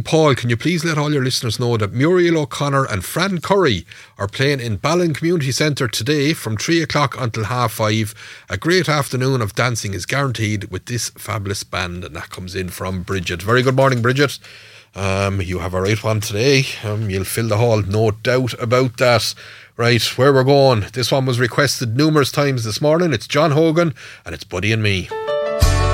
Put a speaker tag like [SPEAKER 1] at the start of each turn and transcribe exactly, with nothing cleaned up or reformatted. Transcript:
[SPEAKER 1] Paul, can you please let all your listeners know that Muriel O'Connor and Fran Curry are playing in Ballin Community Centre today from three o'clock until half five. A great afternoon of dancing is guaranteed with this fabulous band, and that comes in from Bridget. Very good morning, Bridget. Um, you have a right one today. Um, you'll fill the hall, no doubt about that. Right, where we're going. This one was requested numerous times this morning. It's John Hogan and it's Buddy and Me.